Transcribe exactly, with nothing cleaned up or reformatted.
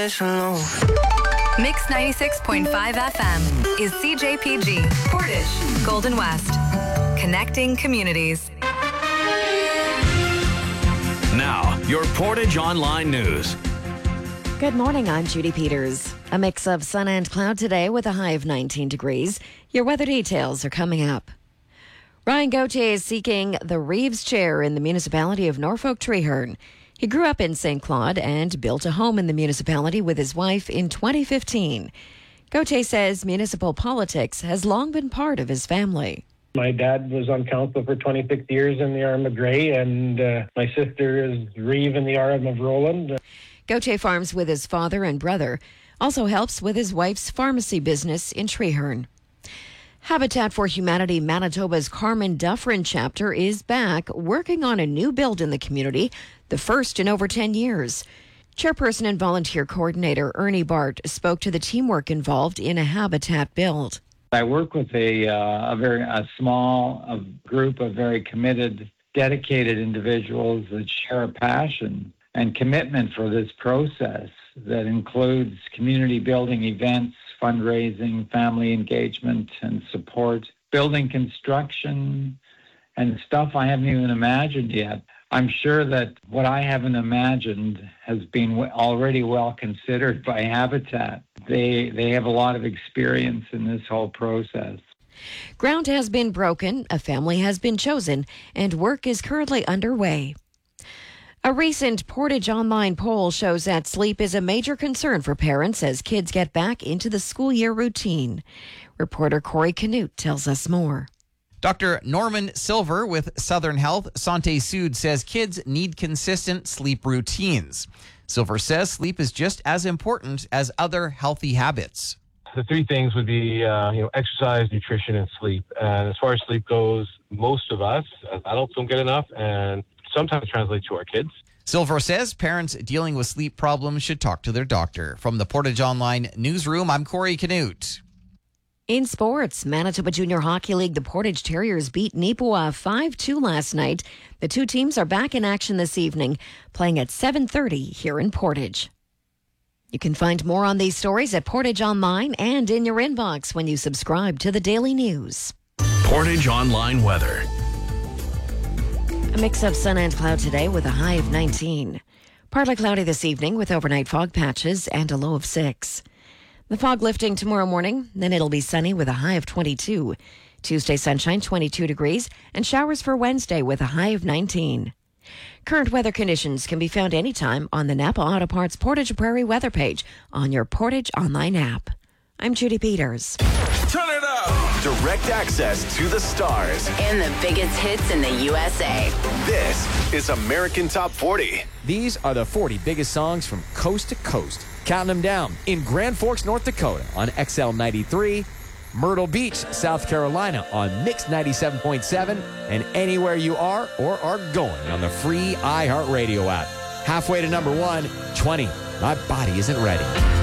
Mix ninety-six point five F M is C J P G, Portage, Golden West. Connecting communities. Now, your Portage Online News. Good morning, I'm Judy Peters. A mix of sun and cloud today with a high of nineteen degrees. Your weather details are coming up. Ryan Gauthier is seeking the Reeves Chair in the municipality of Norfolk Treherne. He grew up in Saint Claude and built a home in the municipality with his wife in twenty fifteen. Gauthier says municipal politics has long been part of his family. My dad was on council for twenty-six years in the Arm of Grey, and uh, my sister is Reeve in the Arm of Roland. Gauthier farms with his father and brother, also helps with his wife's pharmacy business in Treherne. Habitat for Humanity Manitoba's Carmen Dufferin chapter is back working on a new build in the community, the first in over ten years. Chairperson and volunteer coordinator Ernie Bart spoke to the teamwork involved in a habitat build. I work with a, uh, a very a small a group of very committed, dedicated individuals that share a passion and commitment for this process that includes community building events, fundraising, family engagement and support, building construction, and stuff I haven't even imagined yet. I'm sure that what I haven't imagined has been already well considered by Habitat. They they have a lot of experience in this whole process. Ground has been broken, a family has been chosen, and work is currently underway. A recent Portage Online poll shows that sleep is a major concern for parents as kids get back into the school year routine. Reporter Corey Canute tells us more. Doctor Norman Silver with Southern Health Santé Sud says kids need consistent sleep routines. Silver says sleep is just as important as other healthy habits. The three things would be, uh, you know, exercise, nutrition, and sleep. And as far as sleep goes, most of us as adults don't get enough, and sometimes translates to our kids. Silver says parents dealing with sleep problems should talk to their doctor. From the Portage Online newsroom, I'm Corey Canute. In sports, Manitoba Junior Hockey League, the Portage Terriers beat Nipawin five two last night. The two teams are back in action this evening, playing at seven thirty here in Portage. You can find more on these stories at Portage Online and in your inbox when you subscribe to the Daily News. Portage Online weather. A mix of sun and cloud today with a high of nineteen. Partly cloudy this evening with overnight fog patches and a low of six. The fog lifting tomorrow morning, then it'll be sunny with a high of twenty-two. Tuesday sunshine, twenty-two degrees, and showers for Wednesday with a high of nineteen. Current weather conditions can be found anytime on the Napa Auto Parts Portage Prairie weather page on your Portage Online app. I'm Judy Peters. Turn it up! Direct access to the stars. And the biggest hits in the U S A. This is American Top forty. These are the forty biggest songs from coast to coast. Counting them down in Grand Forks, North Dakota on X L ninety-three, Myrtle Beach, South Carolina on Mix ninety-seven point seven, and anywhere you are or are going on the free iHeartRadio app. Halfway to number one, twenty. My Body Isn't Ready.